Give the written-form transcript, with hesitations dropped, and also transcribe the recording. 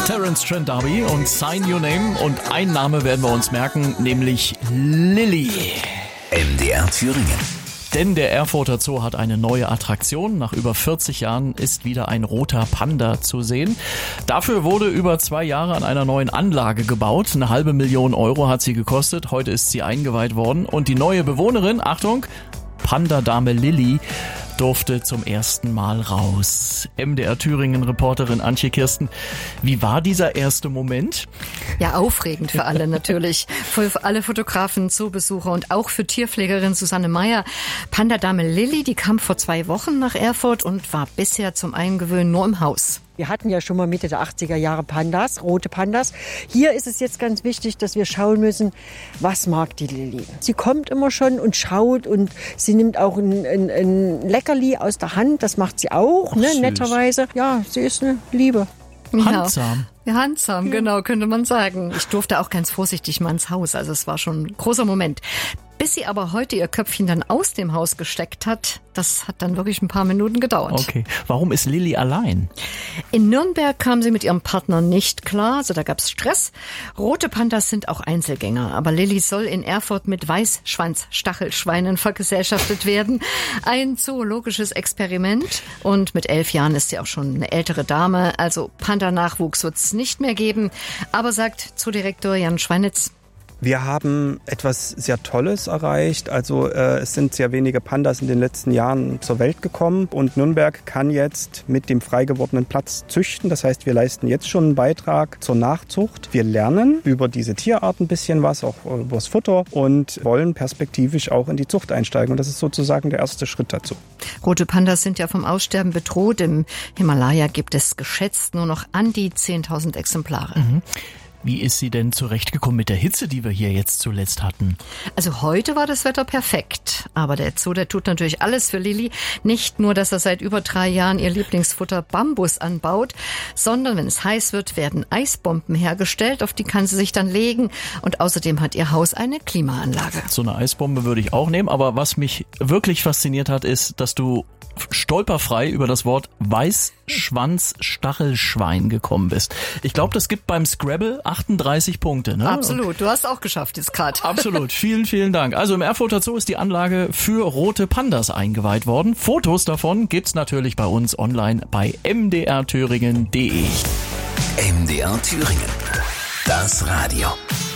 Terence Trent D'Arby und Sign Your Name. Und ein Name werden wir uns merken, nämlich Lilly. MDR Thüringen. Denn der Erfurter Zoo hat eine neue Attraktion. Nach über 40 Jahren ist wieder ein roter Panda zu sehen. Dafür wurde über 2 Jahre an einer neuen Anlage gebaut. 500.000 Euro hat sie gekostet. Heute ist sie eingeweiht worden. Und die neue Bewohnerin, Achtung, Panda-Dame Lilly, durfte zum ersten Mal raus. MDR Thüringen-Reporterin Antje Kirsten, wie war dieser erste Moment? Ja, aufregend für alle natürlich. Für alle Fotografen, Zoobesucher und auch für Tierpflegerin Susanne Meyer. Panda-Dame Lilly, die kam vor 2 Wochen nach Erfurt und war bisher zum Eingewöhnen nur im Haus. Wir hatten ja schon mal Mitte der 80er Jahre Pandas, rote Pandas. Hier ist es jetzt ganz wichtig, dass wir schauen müssen, was mag die Lilly. Sie kommt immer schon und schaut und sie nimmt auch ein Leckerli aus der Hand. Das macht sie auch, netterweise. Ja, sie ist eine Liebe. Handsam. Ja, handsam, genau, könnte man sagen. Ich durfte auch ganz vorsichtig mal ins Haus, also es war schon ein großer Moment. Bis sie aber heute ihr Köpfchen dann aus dem Haus gesteckt hat, das hat dann wirklich ein paar Minuten gedauert. Okay, warum ist Lilly allein? In Nürnberg kam sie mit ihrem Partner nicht klar, also da gab's Stress. Rote Pandas sind auch Einzelgänger, aber Lilly soll in Erfurt mit Weißschwanz-Stachelschweinen vergesellschaftet werden. Ein zoologisches Experiment und mit 11 Jahren ist sie auch schon eine ältere Dame, also Panda-Nachwuchs wird's nicht mehr geben. Aber sagt Zoodirektor Jan Schweinitz: Wir haben etwas sehr Tolles erreicht. Also es sind sehr wenige Pandas in den letzten Jahren zur Welt gekommen. Und Nürnberg kann jetzt mit dem frei gewordenen Platz züchten. Das heißt, wir leisten jetzt schon einen Beitrag zur Nachzucht. Wir lernen über diese Tierart ein bisschen was, auch über das Futter, und wollen perspektivisch auch in die Zucht einsteigen. Und das ist sozusagen der erste Schritt dazu. Rote Pandas sind ja vom Aussterben bedroht. Im Himalaya gibt es geschätzt nur noch an die 10.000 Exemplare. Mhm. Wie ist sie denn zurechtgekommen mit der Hitze, die wir hier jetzt zuletzt hatten? Also heute war das Wetter perfekt. Aber der Zoo, der tut natürlich alles für Lilly. Nicht nur, dass er seit über 3 Jahren ihr Lieblingsfutter Bambus anbaut, sondern wenn es heiß wird, werden Eisbomben hergestellt. Auf die kann sie sich dann legen. Und außerdem hat ihr Haus eine Klimaanlage. So eine Eisbombe würde ich auch nehmen. Aber was mich wirklich fasziniert hat, ist, dass du stolperfrei über das Wort Weißschwanz-Stachelschwein gekommen bist. Ich glaube, das gibt beim Scrabble 38 Punkte. Ne? Absolut, du hast auch geschafft jetzt gerade. Absolut, vielen, vielen Dank. Also im Erfurter Zoo ist die Anlage für rote Pandas eingeweiht worden. Fotos davon gibt's natürlich bei uns online bei mdrthüringen.de. MDR Thüringen. Das Radio.